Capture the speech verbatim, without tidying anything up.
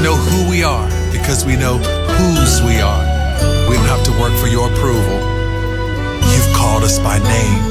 know who we are because we know whose we are. We don't have to work for your approval. You've called us by name.